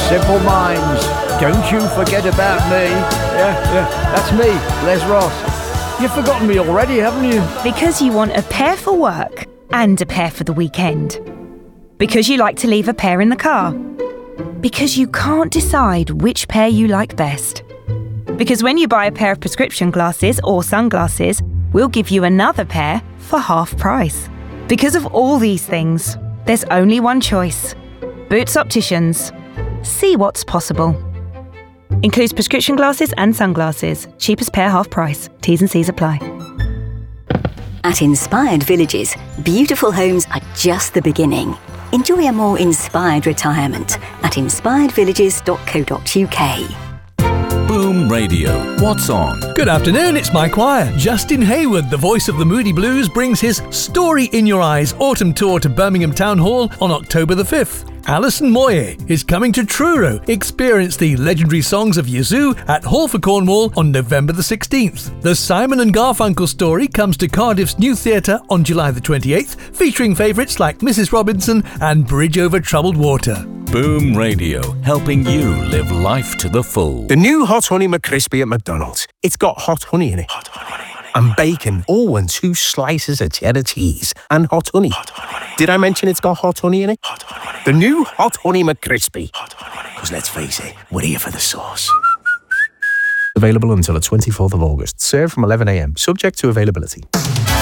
Simple Minds, don't you forget about me. Yeah, that's me, Les Ross. You've forgotten me already, haven't you? Because you want a pair for work and a pair for the weekend. Because you like to leave a pair in the car. Because you can't decide which pair you like best. Because when you buy a pair of prescription glasses or sunglasses, we'll give you another pair for half price. Because of all these things, there's only one choice. Boots Opticians. See what's possible. Includes prescription glasses and sunglasses. Cheapest pair half price. T's and C's apply. At Inspired Villages, beautiful homes are just the beginning. Enjoy a more inspired retirement at inspiredvillages.co.uk. Boom Radio. What's on? Good afternoon, it's Mike Wire. Justin Hayward, the voice of the Moody Blues, brings his Story in Your Eyes autumn tour to Birmingham Town Hall on October the 5th. Alison Moyet is coming to Truro. Experience the legendary songs of Yazoo at Hall for Cornwall on November the 16th. The Simon and Garfunkel story comes to Cardiff's New Theatre on July the 28th, featuring favourites like Mrs. Robinson and Bridge Over Troubled Water. Boom Radio, helping you live life to the full. The new Hot Honey McCrispy at McDonald's. It's got hot honey in it. Hot honey. And bacon, all and 2 slices of cheddar cheese and hot honey. Did I mention it's got hot honey in it? Hot honey. The new Hot Honey McCrispy. Because let's face it, we're here for the sauce. Available until the 24th of August. Served from 11 a.m. Subject to availability.